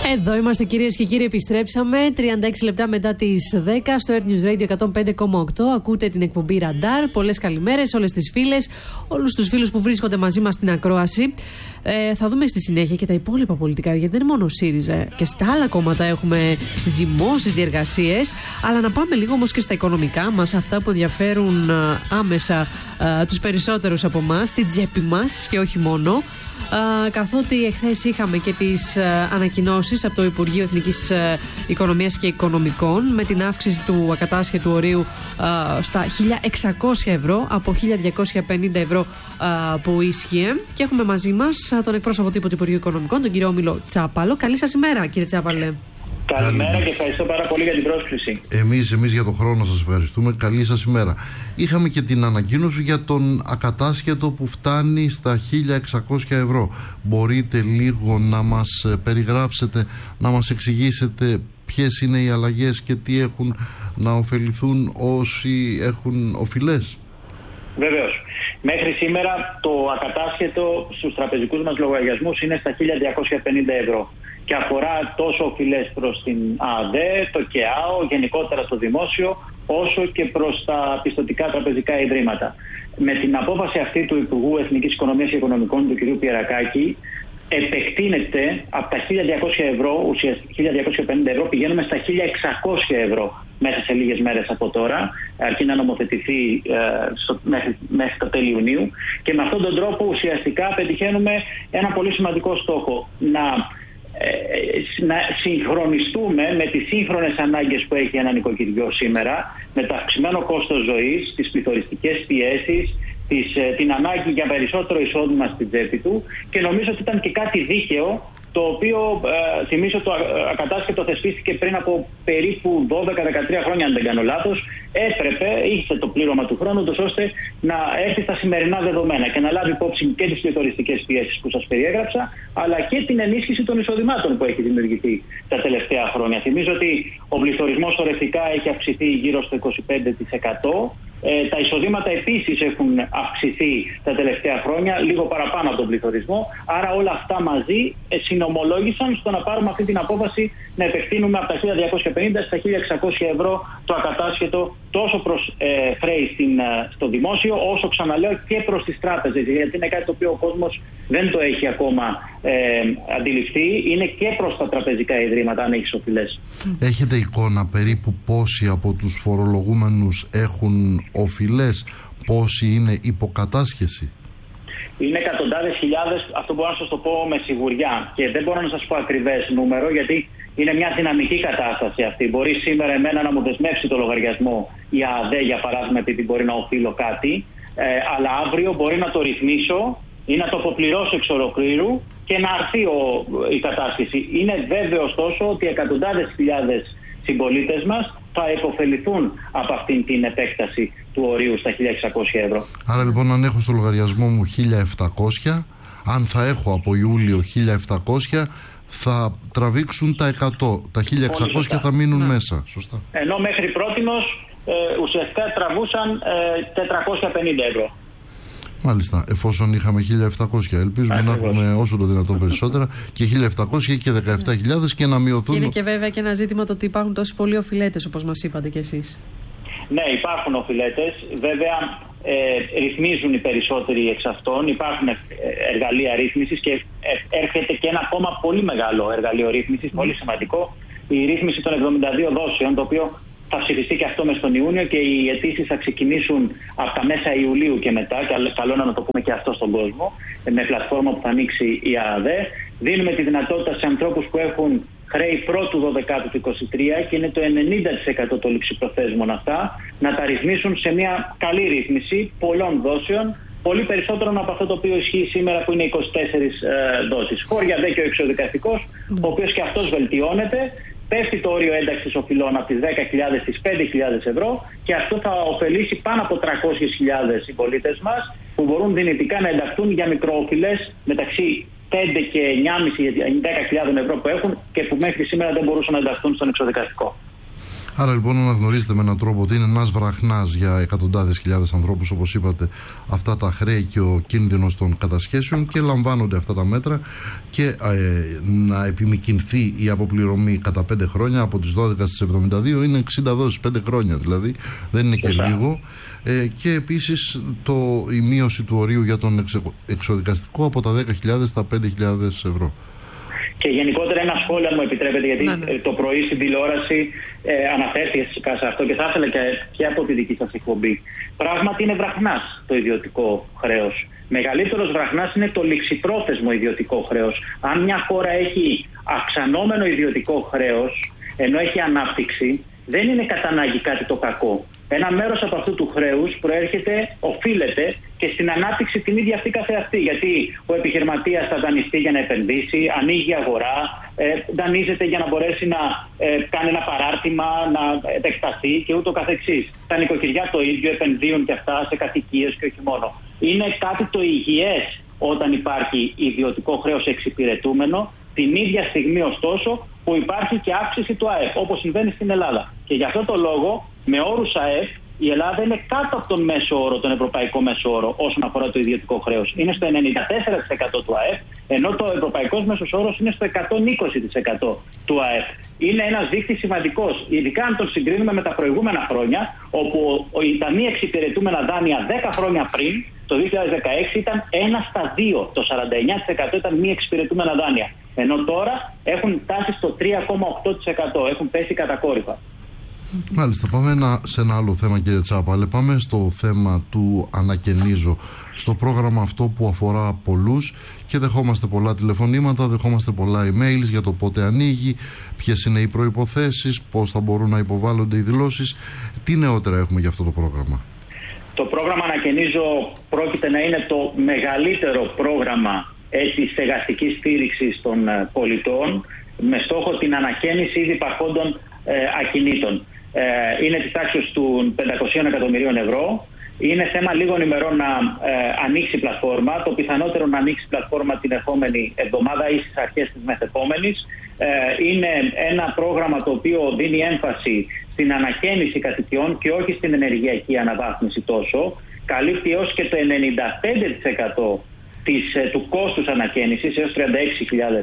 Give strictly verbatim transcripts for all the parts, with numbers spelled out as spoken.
Εδώ είμαστε, κυρίες και κύριοι, επιστρέψαμε τριάντα έξι λεπτά μετά τις δέκα στο Air News Radio εκατόν πέντε κόμμα οκτώ. Ακούτε την εκπομπή Ραντάρ. Πολλές καλημέρες, όλες τις φίλες, όλους τους φίλους που βρίσκονται μαζί μας στην ακρόαση. Ε, θα δούμε στη συνέχεια και τα υπόλοιπα πολιτικά, γιατί δεν είναι μόνο ο ΣΥΡΙΖΑ. Και στα άλλα κόμματα έχουμε ζυμώσεις διεργασίες. Αλλά να πάμε λίγο όμως και στα οικονομικά μας, αυτά που ενδιαφέρουν άμεσα α, τους περισσότερους από εμάς, την τσέπη μας και όχι μόνο. Uh, καθότι εχθές είχαμε και τις uh, ανακοινώσεις από το Υπουργείο Εθνικής uh, Οικονομίας και Οικονομικών με την αύξηση του ακατάσχετου ορίου uh, στα χίλια εξακόσια ευρώ από χίλια διακόσια πενήντα ευρώ uh, που ίσχυε, και έχουμε μαζί μας uh, τον εκπρόσωπο τύπου του Υπουργείου Οικονομικών, τον κύριο Όμιλο Τσάπαλο. Καλή σας ημέρα, κύριε Τσάπαλε. Καλημέρα και ευχαριστώ πάρα πολύ για την πρόσκληση. Εμείς, εμείς για τον χρόνο σας ευχαριστούμε. Καλή σας ημέρα. Είχαμε και την ανακοίνωση για τον ακατάσχετο που φτάνει στα χίλια εξακόσια ευρώ. Μπορείτε λίγο να μας περιγράψετε, να μας εξηγήσετε ποιες είναι οι αλλαγές και τι έχουν να ωφεληθούν όσοι έχουν οφειλές? Βεβαίως. Μέχρι σήμερα το ακατάσχετο στους τραπεζικούς μας λογαριασμούς είναι στα χίλια διακόσια πενήντα ευρώ και αφορά τόσο οφειλές προς την ΑΔΕ, το ΚΕΑΟ, γενικότερα το δημόσιο, όσο και προς τα πιστωτικά τραπεζικά ιδρύματα. Με την απόφαση αυτή του Υπουργού Εθνικής Οικονομίας και Οικονομικών, του κ. Πιερακάκη, επεκτείνεται από τα χίλια διακόσια ευρώ, ουσιαστικά χίλια διακόσια πενήντα ευρώ, πηγαίνουμε στα χίλια εξακόσια ευρώ μέσα σε λίγες μέρες από τώρα, αρκεί να νομοθετηθεί ε, στο, μέχρι, μέχρι το τέλη Ιουνίου, και με αυτόν τον τρόπο ουσιαστικά πετυχαίνουμε ένα πολύ σημαντικό στόχο, να, ε, να συγχρονιστούμε με τις σύγχρονες ανάγκες που έχει ένα νοικοκυριό σήμερα, με το αυξημένο κόστος ζωής, τις πληθωριστικές πιέσεις, Της, την ανάγκη για περισσότερο εισόδημα στην τσέπη του, και νομίζω ότι ήταν και κάτι δίκαιο, το οποίο ε, θυμίζω το ακατάσχετο θεσπίστηκε πριν από περίπου δώδεκα δεκατρία χρόνια, αν δεν κάνω λάθος. Έπρεπε, είχε το πλήρωμα του χρόνου, ώστε να έρθει στα σημερινά δεδομένα και να λάβει υπόψη και τις πληθωριστικές πιέσεις που σας περιέγραψα, αλλά και την ενίσχυση των εισοδημάτων που έχει δημιουργηθεί τα τελευταία χρόνια. Θυμίζω ότι ο πληθωρισμός ορευτικά έχει αυξηθεί γύρω στο είκοσι πέντε τοις εκατό. Ε, τα εισοδήματα επίσης έχουν αυξηθεί τα τελευταία χρόνια, λίγο παραπάνω από τον πληθωρισμό. Άρα όλα αυτά μαζί ε, συνομολόγησαν στο να πάρουμε αυτή την απόφαση να επεκτείνουμε από τα χίλια διακόσια πενήντα στα χίλια εξακόσια ευρώ το ακατάσχετο, τόσο προς ε, χρέη στην, στο δημόσιο, όσο, ξαναλέω, και προς τις τράπεζες. Γιατί είναι κάτι το οποίο ο κόσμος δεν το έχει ακόμα ε, αντιληφθεί. Είναι και προς τα τραπεζικά ιδρύματα, αν έχεις οφειλές. Έχετε εικόνα περίπου πόσοι από τους φορολογούμενους έχουν οφειλές, πόσοι είναι υποκατάσχεση? Είναι εκατοντάδες χιλιάδες, αυτό μπορώ να σας το πω με σιγουριά, και δεν μπορώ να σας πω ακριβές νούμερο, γιατί είναι μια δυναμική κατάσταση αυτή. Μπορεί σήμερα εμένα να μου δεσμεύσει το λογαριασμό η ΑΔΕ, για παράδειγμα, επειδή μπορεί να οφείλω κάτι, ε, αλλά αύριο μπορεί να το ρυθμίσω ή να το αποπληρώσω εξ ολοκλήρου και να αρθεί ο, η κατάσχεση. Είναι βέβαιο ωστόσο ότι εκατοντάδες χιλιάδες συμπολίτες μας θα υποφεληθούν από αυτήν την επέκταση του ορίου στα χίλια εξακόσια ευρώ. Άρα λοιπόν, αν έχω στο λογαριασμό μου χίλια επτακόσια, αν θα έχω από Ιούλιο χίλια επτακόσια, θα τραβήξουν τα εκατό. Τα χίλια εξακόσια θα μείνουν ναι. μέσα. Σωστά. Ενώ μέχρι πρότινος ε, ουσιαστικά τραβούσαν ε, τετρακόσια πενήντα ευρώ. Μάλιστα, εφόσον είχαμε χίλια επτακόσια. Ελπίζουμε Ακριβώς. να έχουμε όσο το δυνατόν περισσότερα και χίλια επτακόσια και δεκαεπτά χιλιάδες και να μειωθούν. Και είναι και βέβαια και ένα ζήτημα το ότι υπάρχουν τόσοι πολλοί οφειλέτες, όπως μας είπατε κι εσείς. Ναι, υπάρχουν οφειλέτες. Βέβαια, ε, ρυθμίζουν οι περισσότεροι εξ αυτών. Υπάρχουν εργαλεία ρύθμισης και έρχεται και ένα ακόμα πολύ μεγάλο εργαλείο ρύθμισης, mm. πολύ σημαντικό. Η ρύθμιση των εβδομήντα δύο δόσεων, το οποίο θα ψηφιστεί και αυτό μες τον Ιούνιο, και οι αιτήσεις θα ξεκινήσουν από τα μέσα Ιουλίου και μετά. Καλό να το πούμε και αυτό στον κόσμο, με πλατφόρμα που θα ανοίξει η ΑΔΕ. Δίνουμε τη δυνατότητα σε ανθρώπους που έχουν χρέη πρώτου δωδεκάτου του είκοσι τρία, και είναι το ενενήντα τοις εκατό των ληψιπροθέσμων αυτά, να τα ρυθμίσουν σε μια καλή ρύθμιση πολλών δόσεων, πολύ περισσότερων από αυτό το οποίο ισχύει σήμερα, που είναι είκοσι τέσσερις ε, δόσεις. Χώρια δε και ο εξωδικαστικός, mm. ο οποίος και αυτός βελτιώνεται. Πέφτει το όριο ένταξης οφειλών από τις δέκα χιλιάδες στις πέντε χιλιάδες ευρώ, και αυτό θα ωφελήσει πάνω από τριακόσιες χιλιάδες συμπολίτες μας, που μπορούν δυνητικά να ενταχθούν για μικροοφειλές μεταξύ πέντε και εννιά χιλιάδες με δέκα χιλιάδες ευρώ που έχουν και που μέχρι σήμερα δεν μπορούσαν να ενταχθούν στον εξωδικαστικό. Άρα λοιπόν αναγνωρίζετε με έναν τρόπο ότι είναι ένας βραχνάς για εκατοντάδες χιλιάδες ανθρώπους, όπως είπατε, αυτά τα χρέη και ο κίνδυνος των κατασχέσεων, και λαμβάνονται αυτά τα μέτρα και ε, να επιμικρυνθεί η αποπληρωμή κατά πέντε χρόνια, από τις δώδεκα στις εβδομήντα δύο, είναι εξήντα δόσεις, πέντε χρόνια δηλαδή, δεν είναι και λίγο. Ε, και επίσης το, η μείωση του ορίου για τον εξε, εξοδικαστικό από τα δέκα χιλιάδες στα πέντε χιλιάδες ευρώ. Και γενικότερα ένα σχόλιο, αν μου επιτρέπετε, γιατί να, ναι. το πρωί στην τηλεόραση ε, αναφέρθηκε σε αυτό και θα ήθελα και, και από τη δική σας εκπομπή. Πράγματι είναι βραχνάς το ιδιωτικό χρέος. Μεγαλύτερος βραχνάς είναι το ληξιπρόθεσμο ιδιωτικό χρέος. Αν μια χώρα έχει αυξανόμενο ιδιωτικό χρέος, ενώ έχει ανάπτυξη, δεν είναι κατά ανάγκη κάτι το κακό. Ένα μέρος από αυτού του χρέους προέρχεται, οφείλεται και στην ανάπτυξη την ίδια αυτή καθεαυτή. Γιατί ο επιχειρηματίας θα δανειστεί για να επενδύσει, ανοίγει αγορά, ε, δανείζεται για να μπορέσει να ε, κάνει ένα παράρτημα, να επεκταθεί και ούτω καθεξής. Τα νοικοκυριά το ίδιο επενδύουν και αυτά σε κατοικίες και όχι μόνο. Είναι κάτι το υγιές όταν υπάρχει ιδιωτικό χρέος εξυπηρετούμενο, την ίδια στιγμή ωστόσο που υπάρχει και αύξηση του ΑΕΠ, όπως συμβαίνει στην Ελλάδα. Και γι' αυτό το λόγο, με όρους ΑΕΠ, η Ελλάδα είναι κάτω από τον μέσο όρο, τον ευρωπαϊκό μέσο όρο, όσον αφορά το ιδιωτικό χρέος. Είναι στο ενενήντα τέσσερα τοις εκατό του ΑΕΠ, ενώ το ευρωπαϊκός μέσος όρος είναι στο εκατόν είκοσι τοις εκατό του ΑΕΠ. Είναι ένας δείκτης σημαντικός, ειδικά αν τον συγκρίνουμε με τα προηγούμενα χρόνια, όπου τα μη εξυπηρετούμενα δάνεια δέκα χρόνια πριν, το δύο χιλιάδες δεκαέξι, ήταν ένα στα δύο. Το σαράντα εννέα τοις εκατό ήταν μη εξυπηρετούμενα δάνεια. Ενώ τώρα έχουν φτάσει στο τρία κόμμα οκτώ τοις εκατό. Έχουν πέσει κατακόρυφα. Μάλιστα, πάμε ένα, σε ένα άλλο θέμα, κύριε Τσάπαλε. Πάμε στο θέμα του ανακαινίζω. Στο πρόγραμμα αυτό που αφορά πολλούς, και δεχόμαστε πολλά τηλεφωνήματα, δεχόμαστε πολλά emails για το πότε ανοίγει, ποιες είναι οι προϋποθέσεις, πώς θα μπορούν να υποβάλλονται οι δηλώσεις. Τι νεότερα έχουμε για αυτό το πρόγραμμα? Το πρόγραμμα Ανακαινίζω πρόκειται να είναι το μεγαλύτερο πρόγραμμα έτσι στεγαστικής στήριξης των πολιτών, με στόχο την ανακαίνιση ήδη υπαρχόντων ε, ακινήτων. Ε, είναι της τάξης του πεντακόσια εκατομμυρίων ευρώ. Είναι θέμα λίγων ημερών να ε, ανοίξει η πλατφόρμα. Το πιθανότερο να ανοίξει η πλατφόρμα την ερχόμενη εβδομάδα ή στις αρχές της μεθεπόμενης. Ε, είναι ένα πρόγραμμα το οποίο δίνει έμφαση στην ανακαίνιση κατοικιών και όχι στην ενεργειακή αναβάθμιση τόσο. Καλύπτει έως και το ενενήντα πέντε τοις εκατό της, του κόστους ανακαίνισης, έως τριάντα έξι χιλιάδες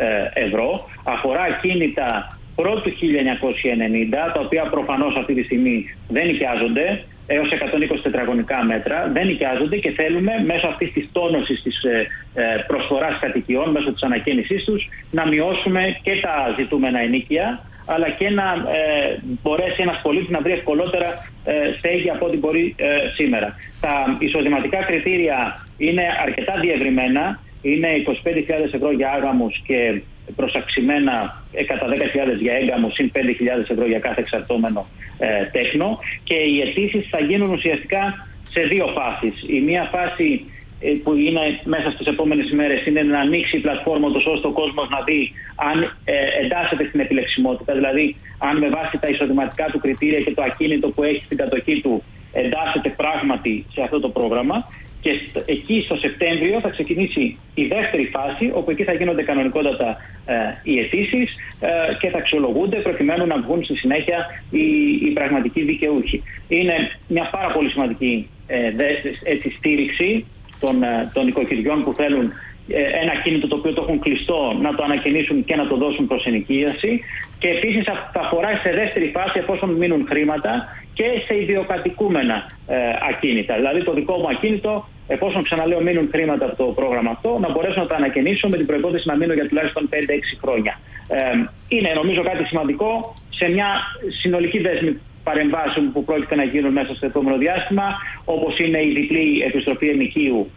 ευρώ. Αφορά ακίνητα πρώτου χίλια εννιακόσια ενενήντα, τα οποία προφανώς αυτή τη στιγμή δεν νοικιάζονται, έως εκατόν είκοσι τετραγωνικά μέτρα, δεν νοικιάζονται, και θέλουμε μέσω αυτής της τόνωσης της προσφοράς κατοικιών, μέσω της ανακαίνισής τους, να μειώσουμε και τα ζητούμενα ενίκια, αλλά και να ε, μπορέσει ένας πολίτης να βρει ευκολότερα ε, στέγη από ό,τι μπορεί ε, σήμερα. Τα εισοδηματικά κριτήρια είναι αρκετά διευρυμένα. Είναι είκοσι πέντε χιλιάδες ευρώ για άγαμους και προσαξιμένα κατά δέκα χιλιάδες για έγκαμους, συν πέντε χιλιάδες ευρώ για κάθε εξαρτώμενο ε, τέκνο. Και οι αιτήσεις θα γίνουν ουσιαστικά σε δύο φάσεις. Η μία φάση που είναι μέσα στις επόμενες ημέρες είναι να ανοίξει η πλατφόρμα ώστε ο κόσμος να δει αν ε, εντάσσεται στην επιλεξιμότητα, δηλαδή αν με βάση τα εισοδηματικά του κριτήρια και το ακίνητο που έχει στην κατοχή του εντάσσεται πράγματι σε αυτό το πρόγραμμα. Και εκεί στο Σεπτέμβριο θα ξεκινήσει η δεύτερη φάση, όπου εκεί θα γίνονται κανονικότατα ε, οι αιτήσεις ε, και θα αξιολογούνται προκειμένου να βγουν στη συνέχεια οι, οι πραγματικοί δικαιούχοι. Είναι μια πάρα πολύ σημαντική ε, δε, έτσι, στήριξη των, των οικοκυριών που θέλουν ένα ακίνητο το οποίο το έχουν κλειστό να το ανακαινήσουν και να το δώσουν προς ενοικίαση, και επίσης θα αφορά σε δεύτερη φάση, εφόσον μείνουν χρήματα, και σε ιδιοκατοικούμενα ε, ακίνητα. Δηλαδή το δικό μου ακίνητο, εφόσον ξαναλέω μείνουν χρήματα από το πρόγραμμα αυτό, να μπορέσω να το ανακαινήσω με την προϋπόθεση να μείνω για τουλάχιστον πέντε έξι χρόνια. Ε, είναι νομίζω κάτι σημαντικό σε μια συνολική δέσμη παρεμβάσεων που πρόκειται να γίνουν μέσα στο επόμενο διάστημα, όπως είναι η διπλή επιστροφή ενοικίου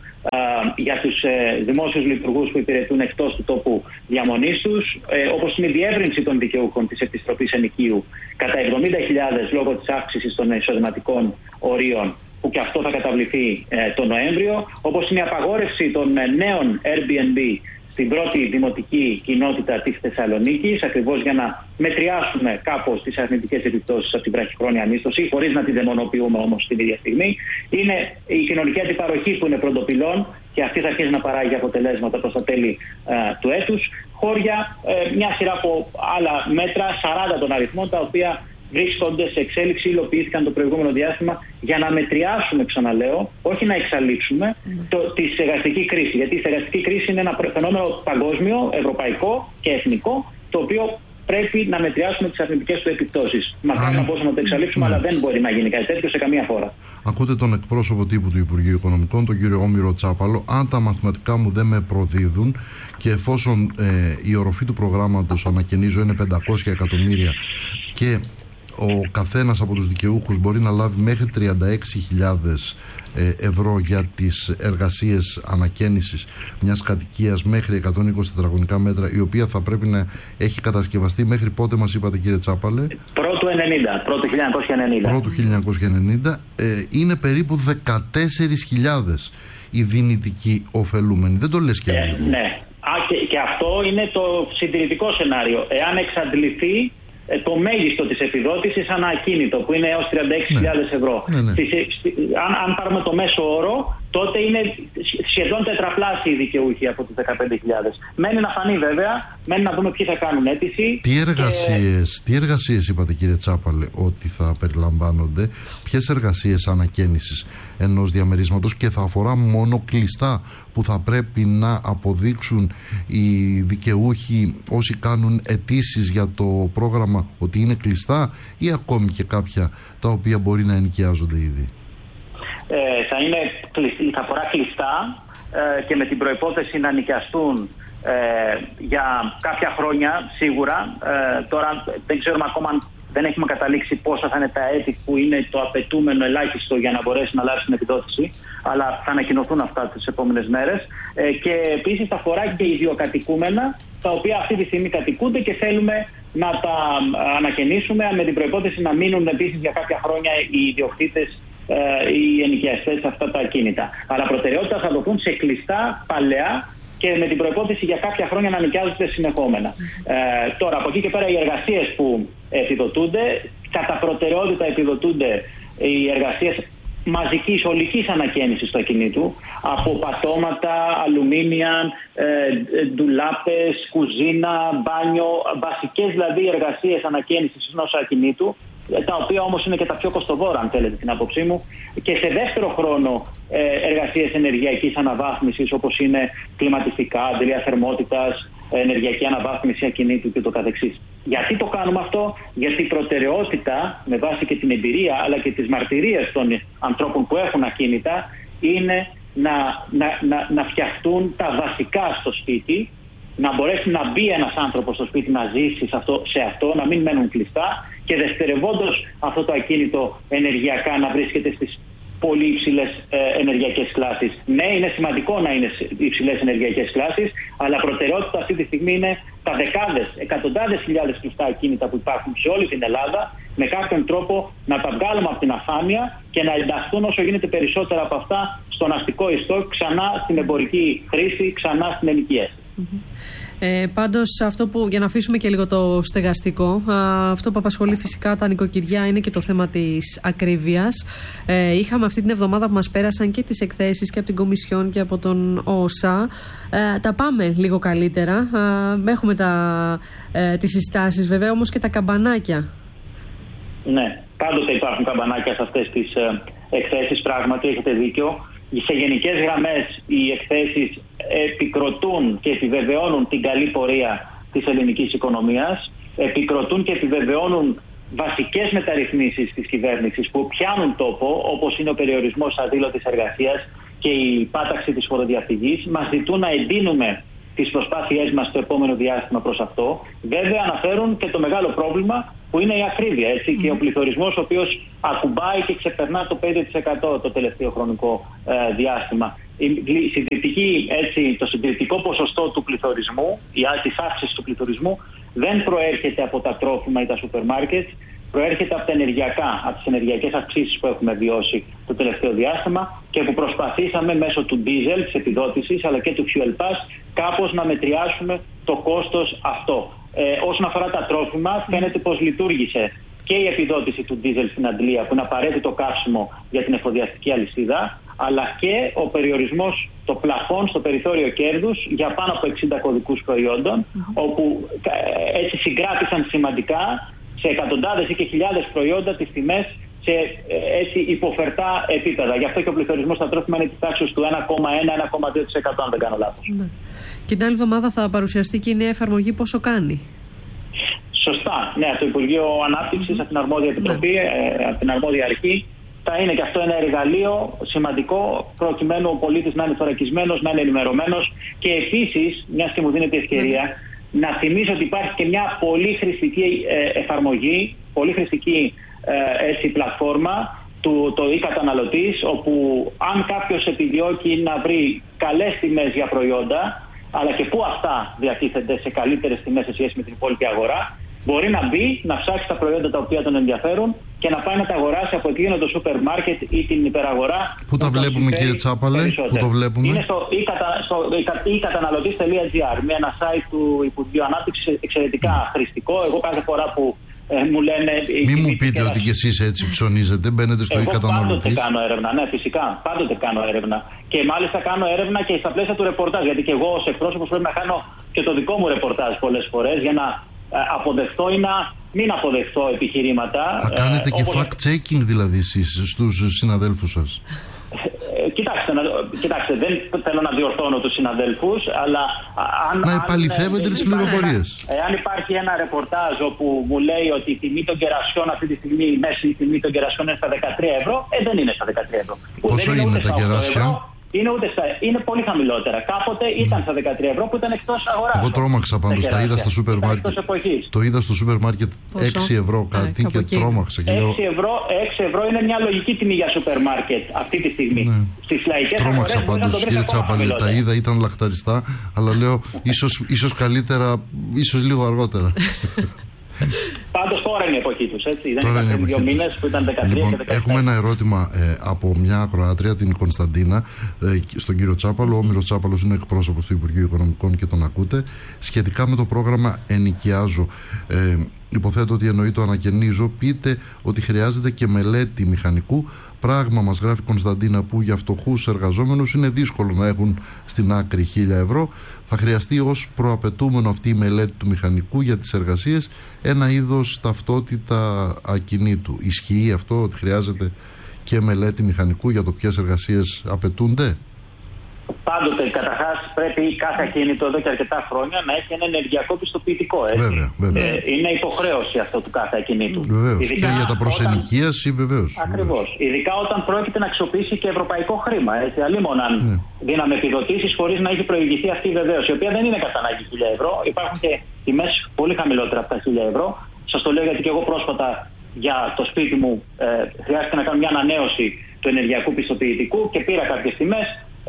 για τους ε, δημόσιους λειτουργούς που υπηρετούν εκτός του τόπου διαμονής τους, ε, όπως είναι η διεύρυνση των δικαιούχων της επιστροφής ενοικίου κατά εβδομήντα χιλιάδες λόγω της αύξησης των εισοδηματικών ορίων, που και αυτό θα καταβληθεί ε, το Νοέμβριο, όπως είναι η απαγόρευση των ε, νέων Airbnb στην πρώτη δημοτική κοινότητα της Θεσσαλονίκης, ακριβώς για να μετριάσουμε κάπως τις αρνητικές επιπτώσεις από την βραχυχρόνια μίσθωση, χωρίς να τη δαιμονοποιούμε όμως την ίδια στιγμή. Είναι η κοινωνική αντιπαροχή που είναι πρωτοπυλών, και αυτή θα αρχίσει να παράγει αποτελέσματα προς τα τέλη ε, του έτους. Χώρια, ε, μια σειρά από άλλα μέτρα, σαράντα των αριθμών, τα οποία βρίσκονται σε εξέλιξη, υλοποιήθηκαν το προηγούμενο διάστημα για να μετριάσουμε, ξαναλέω, όχι να εξαλείψουμε το, τη στεγαστική κρίση. Γιατί η στεγαστική κρίση είναι ένα φαινόμενο παγκόσμιο, ευρωπαϊκό και εθνικό, το οποίο πρέπει να μετριάσουμε τις αρνητικές του επιπτώσεις. Μακάρι να μπορούμε να το εξαλείψουμε, ναι. αλλά δεν μπορεί να γίνει κάτι τέτοιο σε καμία χώρα. Ακούτε τον εκπρόσωπο τύπου του Υπουργείου Οικονομικών, τον κύριο Όμηρο Τσάπαλο. Αν τα μαθηματικά μου δεν με προδίδουν και εφόσον ε, η οροφή του προγράμματος, ανακαινίζω, είναι πεντακόσια εκατομμύρια και ο καθένας από τους δικαιούχους μπορεί να λάβει μέχρι τριάντα έξι χιλιάδες ευρώ για τις εργασίες ανακαίνησης μιας κατοικίας μέχρι εκατόν είκοσι τετραγωνικά μέτρα, η οποία θα πρέπει να έχει κατασκευαστεί μέχρι πότε μας είπατε, κύριε Τσάπαλε? Πρώτου ενενήντα, πρώτου χίλια εννιακόσια ενενήντα. Πρώτου χίλια εννιακόσια ενενήντα. Ε, είναι περίπου δεκατέσσερις χιλιάδες οι δυνητικοί ωφελούμενοι. Δεν το λες και ε, λίγο? Ναι. Α, και, και αυτό είναι το συντηρητικό σενάριο. Εάν εξαντληθεί το μέγιστο της επιδότησης ανά ακίνητο, που είναι έως τριάντα έξι χιλιάδες ευρώ. Ναι, ναι. Στη, στη, αν, αν πάρουμε το μέσο όρο, τότε είναι σχεδόν τετραπλάσιοι οι δικαιούχοι από τους δεκαπέντε χιλιάδες. Μένει να φανεί βέβαια, μένει να δούμε ποιοι θα κάνουν αίτηση. Τι εργασίες, και... τι εργασίες είπατε, κύριε Τσάπαλε, ότι θα περιλαμβάνονται? Ποιες εργασίες ανακαίνησης ενός διαμερίσματος, και θα αφορά μόνο κλειστά που θα πρέπει να αποδείξουν οι δικαιούχοι όσοι κάνουν αιτήσεις για το πρόγραμμα ότι είναι κλειστά, ή ακόμη και κάποια τα οποία μπορεί να ενοικιάζονται ήδη? Ε, θα, είναι, θα αφορά κλειστά ε, και με την προϋπόθεση να νοικιαστούν ε, για κάποια χρόνια σίγουρα. Ε, τώρα δεν ξέρουμε ακόμα, δεν έχουμε καταλήξει πόσα θα είναι τα έτη που είναι το απαιτούμενο ελάχιστο για να μπορέσει να λάβει την επιδότηση, αλλά θα ανακοινωθούν αυτά τις επόμενες μέρες. Ε, και επίσης θα αφορά και ιδιοκατοικούμενα, τα οποία αυτή τη στιγμή κατοικούνται και θέλουμε να τα ανακαινήσουμε με την προϋπόθεση να μείνουν επίσης για κάποια χρόνια οι ιδιοκτήτες, οι ενοικιαστές σε αυτά τα ακίνητα. Αλλά προτεραιότητα θα δοθούν σε κλειστά παλαιά και με την προϋπόθεση για κάποια χρόνια να νοικιάζονται συνεχόμενα. Ε, τώρα, από εκεί και πέρα, οι εργασίες που επιδοτούνται, κατά προτεραιότητα επιδοτούνται οι εργασίες μαζικής, ολικής ανακαίνησης του ακινήτου, από πατώματα, αλουμίνια, ε, ντουλάπες, κουζίνα, μπάνιο, βασικές δηλαδή εργασίες ανακαίνησης ενός ακινήτου, τα οποία όμως είναι και τα πιο κοστοβόρα, αν θέλετε την άποψή μου, και σε δεύτερο χρόνο ε, εργασίες ενεργειακής αναβάθμισης, όπως είναι κλιματιστικά, αντιλία θερμότητας, ενεργειακή αναβάθμιση ακινήτου και το καθεξής. Γιατί το κάνουμε αυτό? Γιατί η προτεραιότητα, με βάση και την εμπειρία αλλά και τις μαρτυρίες των ανθρώπων που έχουν ακίνητα, είναι να, να, να, να φτιαχτούν τα βασικά στο σπίτι, να μπορέσει να μπει ένας άνθρωπος στο σπίτι, να ζήσει σε αυτό, σε αυτό, να μην μένουν κλειστά, και δευτερευόντως αυτό το ακίνητο ενεργειακά να βρίσκεται στις πολύ υψηλές ε, ενεργειακές κλάσεις. Ναι, είναι σημαντικό να είναι υψηλές ενεργειακές κλάσεις, αλλά προτεραιότητα αυτή τη στιγμή είναι τα δεκάδες, εκατοντάδες χιλιάδες κλειστά ακίνητα που υπάρχουν σε όλη την Ελλάδα, με κάποιον τρόπο να τα βγάλουμε από την αφάνεια και να ενταχθούν όσο γίνεται περισσότερα από αυτά στον αστικό ιστό, ξανά στην εμπορική χρήση, ξανά στην ενοικίαση. Ε, πάντως, αυτό που, για να αφήσουμε και λίγο το στεγαστικό, α, αυτό που απασχολεί φυσικά τα νοικοκυριά είναι και το θέμα της ακρίβειας. Ε, είχαμε αυτή την εβδομάδα που μας πέρασαν και τις εκθέσεις και από την Κομισιόν και από τον ΩΣΑ. Ε, τα πάμε λίγο καλύτερα. Ε, έχουμε τα, ε, τις συστάσεις βέβαια, όμως και τα καμπανάκια. Ναι, πάντοτε υπάρχουν καμπανάκια σε αυτές τις ε, εκθέσεις, πράγματι έχετε δίκιο. Σε γενικές γραμμές οι εκθέσεις επικροτούν και επιβεβαιώνουν την καλή πορεία της ελληνικής οικονομίας, επικροτούν και επιβεβαιώνουν βασικές μεταρρυθμίσεις της κυβέρνησης που πιάνουν τόπο, όπως είναι ο περιορισμός αδήλωτης εργασίας και η πάταξη της φοροδιαφυγής. Μας ζητούν να εντείνουμε τις προσπάθειές μας στο επόμενο διάστημα προς αυτό. Βέβαια αναφέρουν και το μεγάλο πρόβλημα που είναι η ακρίβεια, έτσι, mm. και ο πληθωρισμός, ο οποίος ακουμπάει και ξεπερνά το πέντε τοις εκατό το τελευταίο χρονικό ε, διάστημα. Η συντηρητική, έτσι, το συντηρητικό ποσοστό του πληθωρισμού, η της αύξησης του πληθωρισμού, δεν προέρχεται από τα τρόφιμα ή τα σούπερ μάρκετ, προέρχεται από τα ενεργειακά, από τις ενεργειακές αυξήσεις που έχουμε βιώσει το τελευταίο διάστημα και που προσπαθήσαμε μέσω του ντίζελ, της επιδότησης, αλλά και του fuel pass, κάπως να μετριάσουμε το κόστος αυτό. Ε, όσον αφορά τα τρόφιμα, φαίνεται πως λειτουργήσε και η επιδότηση του ντίζελ στην Αντλία, που είναι απαραίτητο καύσιμο για την εφοδιαστική αλυσίδα, αλλά και ο περιορισμός των πλαφών στο περιθώριο κέρδους για πάνω από εξήντα κωδικούς προϊόντων, mm-hmm. όπου έτσι συγκράτησαν σημαντικά σε εκατοντάδες ή και χιλιάδες προϊόντα τις τιμές σε έτσι υποφερτά επίπεδα. Γι' αυτό και ο πληθωρισμός στα τρόφιμα είναι της τάξης του ένα κόμμα ένα με ένα κόμμα δύο τοις εκατό αν δεν κάνω λάθος. Ναι. Και την άλλη εβδομάδα θα παρουσιαστεί και η νέα εφαρμογή πόσο κάνει. Σωστά. Ναι, από το Υπουργείο Ανάπτυξης, mm-hmm. από την αρμόδια επιτροπή, ναι. ε, από την αρμόδια αρχή, θα είναι και αυτό ένα εργαλείο σημαντικό προκειμένου ο πολίτης να είναι θωρακισμένος, να είναι ενημερωμένος και επίσης, μιας και μου δίνεται η ευκαιρία, mm-hmm. να θυμίσω ότι υπάρχει και μια πολύ χρηστική ε, εφαρμογή, πολύ χρηστική ε, έτσι, πλατφόρμα, του, το e-καταναλωτής, όπου αν κάποιος επιδιώκει να βρει καλές τιμές για προϊόντα, αλλά και πού αυτά διατίθενται σε καλύτερες τιμές σε σχέση με την υπόλοιπη αγορά, μπορεί να μπει, να ψάξει τα προϊόντα τα οποία τον ενδιαφέρουν και να πάει να τα αγοράσει από εκείνο το σούπερ μάρκετ ή την υπεραγορά. Πού τα βλέπουμε, κύριε Τσάπαλε, πού το βλέπουμε? Είναι στο e καταναλωτής τελεία gr, με ένα site του Υπουργείου Ανάπτυξης εξαιρετικά mm. χρηστικό. Εγώ κάθε φορά που ε, μου λένε. Μην μου πείτε ότι κι εσείς έτσι ψωνίζετε, μπαίνετε στο e-καταναλωτής. Πάντοτε κάνω έρευνα, ναι, φυσικά. Πάντοτε κάνω έρευνα. Και μάλιστα κάνω έρευνα και στα πλαίσια του ρεπορτάζ. Γιατί και εγώ ως εκπρόσωπος πρέπει να κάνω και το δικό μου ρεπορτάζ πολλές φορές για να αποδεχτώ ή να μην αποδεχτώ επιχειρήματα. Α, κάνετε ε, και όπως... fact-checking δηλαδή εσείς στους συναδέλφους σας? Ε, κοιτάξτε, να, κοιτάξτε, δεν θέλω να διορθώνω τους συναδέλφους, αλλά αν... Να επαληθεύετε τις πληροφορίες. Εάν υπάρχει ένα ρεπορτάζ όπου μου λέει ότι η τιμή των κερασιών αυτή τη στιγμή, η μέση τιμή των κερασιών είναι στα δεκατρία ευρώ, ε, δεν είναι στα δεκατρία ευρώ. Πόσο είναι, είναι τα κεράσια? Ευρώ, είναι, ούτε στα, είναι πολύ χαμηλότερα. Κάποτε ήταν στα δεκατρία ευρώ που ήταν εκτός αγοράς. Εγώ τρόμαξα πάντως, τα είδα στο σούπερ μάρκετ. Το είδα στο σούπερ μάρκετ έξι ευρώ κάτι ναι, και τρόμαξα. έξι ευρώ, έξι ευρώ είναι μια λογική τιμή για σούπερ μάρκετ αυτή τη στιγμή. Ναι. Στις λαϊκές τρόμαξα πάντως, κύριε Τσάπαλε, τα είδα, ήταν λαχταριστά, αλλά λέω ίσως, ίσως καλύτερα, ίσως λίγο αργότερα. Πάντως τώρα είναι η εποχή τους, έτσι. Δεν ήταν πριν δύο μήνες που ήταν δεκατρία λοιπόν, και δεκαεπτά. Έχουμε ένα ερώτημα ε, από μια ακροάτρια, την Κωνσταντίνα, ε, στον κύριο Τσάπαλο. Ο Όμηρος Τσάπαλος είναι εκπρόσωπος του Υπουργείου Οικονομικών και τον ακούτε. Σχετικά με το πρόγραμμα Ενοικιάζω, ε, υποθέτω ότι εννοεί το ανακαινίζω. Πείτε ότι χρειάζεται και μελέτη μηχανικού. Πράγμα, μας γράφει η Κωνσταντίνα, που για φτωχούς εργαζόμενους είναι δύσκολο να έχουν στην άκρη χίλια ευρώ. Θα χρειαστεί ως προαπαιτούμενο αυτή η μελέτη του μηχανικού για τις εργασίες, ένα είδος ταυτότητα ακινήτου. Ισχύει αυτό ότι χρειάζεται και μελέτη μηχανικού για το ποιες εργασίες απαιτούνται? Πάντοτε, καταρχάς, πρέπει κάθε ακίνητο εδώ και αρκετά χρόνια να έχει ένα ενεργειακό πιστοποιητικό. Έτσι. Βέβαια, βέβαια. Ε, είναι υποχρέωση αυτό του κάθε ακινήτου. Βεβαίως. Και για τα προσενοικίαση, βεβαίως. Ακριβώς. Ειδικά όταν πρόκειται να αξιοποιήσει και ευρωπαϊκό χρήμα. Έτσι. Αλλήμον αν ναι. δίναμε επιδοτήσεις χωρίς να έχει προηγηθεί αυτή η βεβαίωση, η οποία δεν είναι κατά ανάγκη χίλια ευρώ. Υπάρχουν και τιμές πολύ χαμηλότερα από τα χίλια ευρώ. Σας το λέω γιατί και εγώ πρόσφατα για το σπίτι μου ε, χρειάστηκε να κάνω μια ανανέωση του ενεργειακού πιστοποιητικού και πήρα κάποιες τιμές.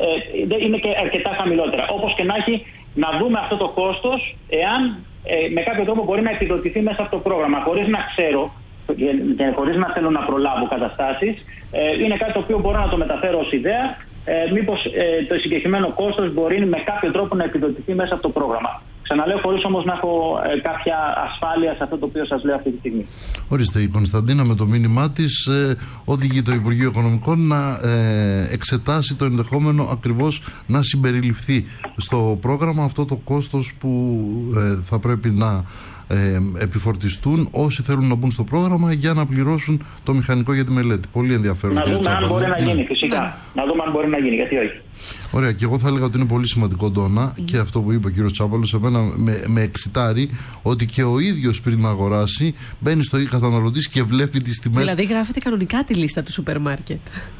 Ε, είναι και αρκετά χαμηλότερα. Όπως και να έχει, να δούμε αυτό το κόστος, εάν ε, με κάποιο τρόπο μπορεί να επιδοτηθεί μέσα από το πρόγραμμα, χωρίς να ξέρω και χωρίς να θέλω να προλάβω καταστάσεις. Ε, είναι κάτι το οποίο μπορώ να το μεταφέρω ως ιδέα. Ε, μήπως ε, το συγκεκριμένο κόστος μπορεί με κάποιο τρόπο να επιδοτηθεί μέσα από το πρόγραμμα. Ξαναλέω, χωρίς όμως να έχω ε, κάποια ασφάλεια σε αυτό το οποίο σας λέω αυτή τη στιγμή. Ορίστε, η Κωνσταντίνα με το μήνυμά της ε, οδηγεί το Υπουργείο Οικονομικών να ε, εξετάσει το ενδεχόμενο ακριβώς να συμπεριληφθεί στο πρόγραμμα αυτό το κόστος που ε, θα πρέπει να ε, επιφορτιστούν όσοι θέλουν να μπουν στο πρόγραμμα για να πληρώσουν το μηχανικό για τη μελέτη. Πολύ ενδιαφέρον. Να δούμε αν μπορεί να γίνει, φυσικά. Ναι. Να δούμε αν μπορεί να γίνει, γιατί όχι. Ωραία, και εγώ θα έλεγα ότι είναι πολύ σημαντικό, Ντόνα, mm. και αυτό που είπε ο κύριος Τσάπαλος, εμένα με, με εξητάρει ότι και ο ίδιος πριν να αγοράσει μπαίνει στο e-καταναλωτής και βλέπει τις τιμές. Δηλαδή γράφετε κανονικά τη λίστα του σούπερ μάρκετ.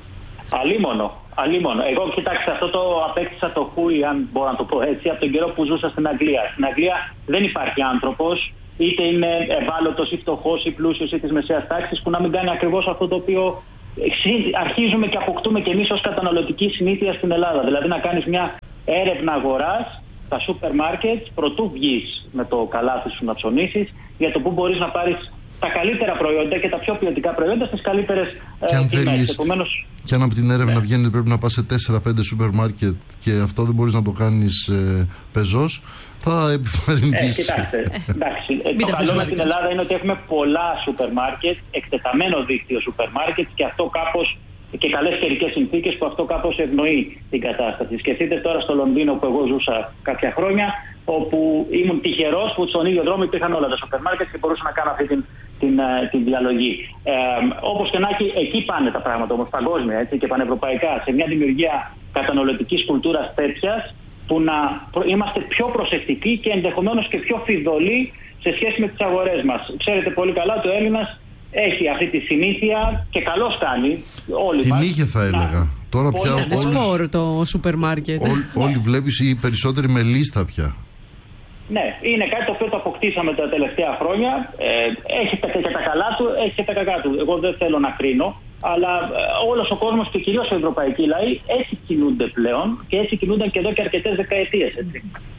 Αλίμονο, αλίμονο. Εγώ κοιτάξτε, αυτό το απέκτησα το χούι, αν μπορώ να το πω έτσι, από τον καιρό που ζούσα στην Αγγλία. Στην Αγγλία δεν υπάρχει άνθρωπος, είτε είναι ευάλωτος ή φτωχός ή πλούσιος ή της μεσαίας τάξης, που να μην κάνει ακριβώς αυτό το οποίο αρχίζουμε και αποκτούμε και εμείς ως καταναλωτική συνήθεια στην Ελλάδα. Δηλαδή να κάνεις μια έρευνα αγοράς στα σούπερ μάρκετ προτού βγεις με το καλάθι σου να ψωνίσεις, για το που μπορείς να πάρεις τα καλύτερα προϊόντα και τα πιο ποιοτικά προϊόντα στις καλύτερες ε, τιμές. Επομένως, και αν από την έρευνα ναι. βγαίνει πρέπει να πας σε τέσσερα πέντε σούπερ μάρκετ και αυτό δεν μπορείς να το κάνεις ε, πεζός, θα επιβαρυνθείς. Ε, κοιτάξτε, εντάξει, το καλό με την Ελλάδα είναι ότι έχουμε πολλά σούπερ μάρκετ, εκτεταμένο δίκτυο σούπερ μάρκετ, και αυτό κάπως και καλές καιρικές συνθήκες που αυτό κάπως ευνοεί την κατάσταση. Σκεφτείτε τώρα στο Λονδίνο που εγώ ζούσα κάποια χρόνια, όπου ήμουν τυχερός που στον ίδιο δρόμο υπήρχαν όλα τα σούπερ μάρκετ και μπορούσα να κάνω αυτή την, την, την διαλογή. Ε, όπως και να έχει, εκεί πάνε τα πράγματα όμως παγκόσμια, έτσι, και πανευρωπαϊκά, σε μια δημιουργία καταναλωτικής κουλτούρας τέτοιας, που να είμαστε πιο προσεκτικοί και ενδεχομένως και πιο φιδωλοί σε σχέση με τις αγορές μας. Ξέρετε πολύ καλά ότι ο Έλληνας έχει αυτή τη συνήθεια και καλώς κάνει, όλοι την μας. είχε θα έλεγα. Να, τώρα πια είναι σπορ το σούπερ μάρκετ. Όλοι βλέπεις, οι περισσότεροι με λίστα πια. Ναι, είναι κάτι το οποίο το αποκτήσαμε τα τελευταία χρόνια. Ε, έχει τα, και τα καλά του, έχει και τα κακά του. Εγώ δεν θέλω να κρίνω, αλλά ε, όλος ο κόσμος και κυρίως οι ευρωπαϊκοί λαοί έτσι κινούνται πλέον και έτσι κινούνταν και εδώ και αρκετές δεκαετίες. Έτσι.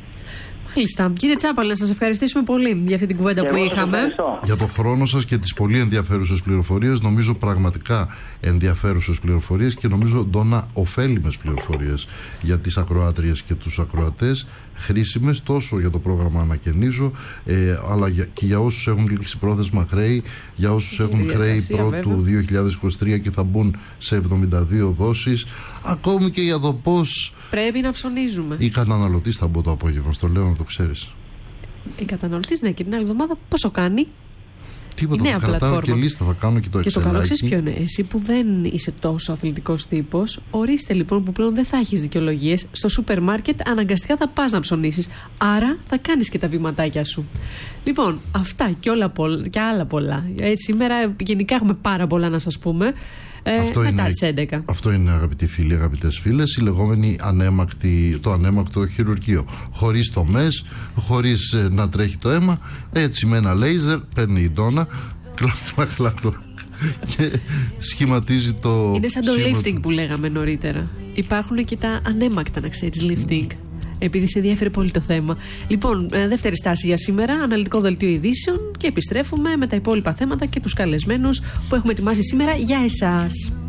Μάλιστα. Κύριε Τσάπαλα, να σας ευχαριστήσουμε πολύ για αυτή την κουβέντα και που είχαμε. Για το χρόνο σας και τις πολύ ενδιαφέρουσες πληροφορίες. Νομίζω πραγματικά ενδιαφέρουσες πληροφορίες και νομίζω, Ντόνα, ωφέλιμες πληροφορίες για τις ακροάτριες και τους ακροατές. Χρήσιμες τόσο για το πρόγραμμα Ανακαινίζω, ε, αλλά για, και για όσους έχουν λήξει πρόθεσμα χρέη, για όσους και έχουν χρέη πρώτου δύο χιλιάδες είκοσι τρία και θα μπουν σε εβδομήντα δύο δόσεις, ακόμη και για το πώς πρέπει να ψωνίζουμε. Οι καταναλωτής θα μπω το απόγευμα, στο λέω να το ξέρεις. Οι καταναλωτής, ναι, και την άλλη εβδομάδα πόσο κάνει. Τίποτα, θα κρατάω πλατφόρμα. Και λίστα, θα κάνω και το εξελάκι. Και το καλό ξέρεις ποιο είναι. Εσύ που δεν είσαι τόσο αθλητικός τύπος, ορίστε λοιπόν που πλέον δεν θα έχεις δικαιολογίες. Στο σούπερ μάρκετ αναγκαστικά θα πας να ψωνίσεις. Άρα θα κάνεις και τα βηματάκια σου. Λοιπόν, αυτά και, όλα, και άλλα πολλά. Ε, σήμερα γενικά έχουμε πάρα πολλά να σας πούμε. Ε, αυτό, μετά είναι, τις έντεκα. Αυτό είναι, αγαπητοί φίλοι, αγαπητές φίλες, η λεγόμενη ανέμακτη, το ανέμακτο χειρουργείο. Χωρίς τομές, χωρίς ε, να τρέχει το αίμα, έτσι με ένα λέιζερ παίρνει η Ντόνα, κλακ, κλακ, κλακ, κλακ, και σχηματίζει το. Είναι σαν το lifting που λέγαμε νωρίτερα. Υπάρχουν και τα ανέμακτα, να ξέρεις, lifting. Επειδή σε ενδιαφέρει πολύ το θέμα. Λοιπόν, δεύτερη στάση για σήμερα, αναλυτικό δελτίο ειδήσεων και επιστρέφουμε με τα υπόλοιπα θέματα και τους καλεσμένους που έχουμε ετοιμάσει σήμερα για εσάς.